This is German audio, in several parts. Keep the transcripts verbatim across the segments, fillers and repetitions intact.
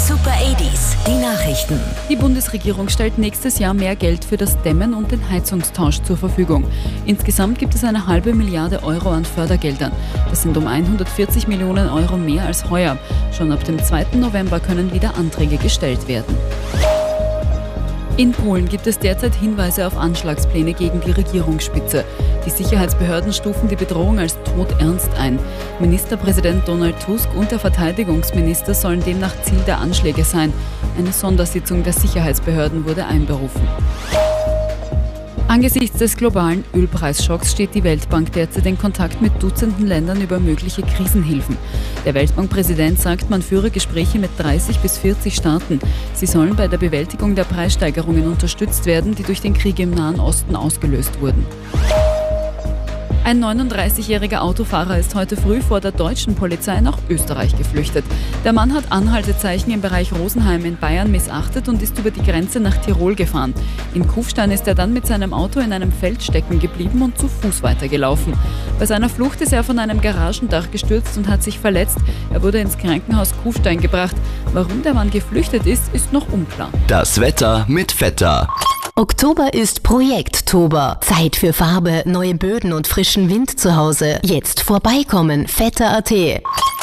Super achtziger, die Nachrichten. Die Bundesregierung stellt nächstes Jahr mehr Geld für das Dämmen und den Heizungstausch zur Verfügung. Insgesamt gibt es eine halbe Milliarde Euro an Fördergeldern. Das sind um hundertvierzig Millionen Euro mehr als heuer. Schon ab dem zweiten November können wieder Anträge gestellt werden. In Polen gibt es derzeit Hinweise auf Anschlagspläne gegen die Regierungsspitze. Die Sicherheitsbehörden stufen die Bedrohung als todernst ein. Ministerpräsident Donald Tusk und der Verteidigungsminister sollen demnach Ziel der Anschläge sein. Eine Sondersitzung der Sicherheitsbehörden wurde einberufen. Angesichts des globalen Ölpreisschocks steht die Weltbank derzeit in Kontakt mit Dutzenden Ländern über mögliche Krisenhilfen. Der Weltbankpräsident sagt, man führe Gespräche mit dreißig bis vierzig Staaten. Sie sollen bei der Bewältigung der Preissteigerungen unterstützt werden, die durch den Krieg im Nahen Osten ausgelöst wurden. Ein neununddreißigjähriger Autofahrer ist heute früh vor der deutschen Polizei nach Österreich geflüchtet. Der Mann hat Anhaltezeichen im Bereich Rosenheim in Bayern missachtet und ist über die Grenze nach Tirol gefahren. In Kufstein ist er dann mit seinem Auto in einem Feld stecken geblieben und zu Fuß weitergelaufen. Bei seiner Flucht ist er von einem Garagendach gestürzt und hat sich verletzt. Er wurde ins Krankenhaus Kufstein gebracht. Warum der Mann geflüchtet ist, ist noch unklar. Das Wetter mit Vetter. Oktober ist Projekttober. Zeit für Farbe, neue Böden und frischen Wind zu Hause. Jetzt vorbeikommen, vetter punkt at.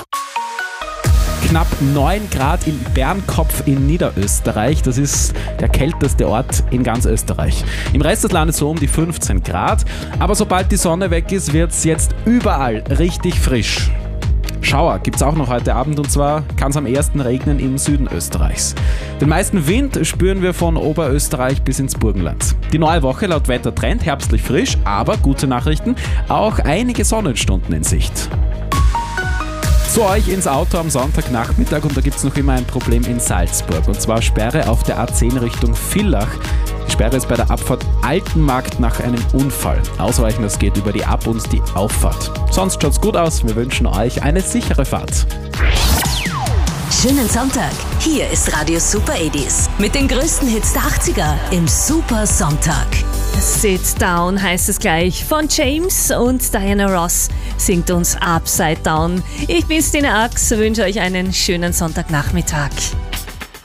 Knapp neun Grad in Bernkopf in Niederösterreich. Das ist der kälteste Ort in ganz Österreich. Im Rest des Landes so um die fünfzehn Grad. Aber sobald die Sonne weg ist, wird es jetzt überall richtig frisch. Schauer gibt es auch noch heute Abend, und zwar kann es am ersten regnen im Süden Österreichs. Den meisten Wind spüren wir von Oberösterreich bis ins Burgenland. Die neue Woche laut Wettertrend herbstlich frisch, aber gute Nachrichten, auch einige Sonnenstunden in Sicht. Zu euch ins Auto am Sonntagnachmittag, und da gibt es noch immer ein Problem in Salzburg, und zwar Sperre auf der A zehn Richtung Villach. Die Sperre ist bei der Abfahrt Altenmarkt nach einem Unfall. Ausweichen, das geht über die Ab- und die Auffahrt. Sonst schaut's gut aus. Wir wünschen euch eine sichere Fahrt. Schönen Sonntag. Hier ist Radio Super achtziger mit den größten Hits der achtziger im Super Sonntag. Sit Down heißt es gleich von James, und Diana Ross singt uns Upside Down. Ich bin Stina Ax, wünsche euch einen schönen Sonntagnachmittag.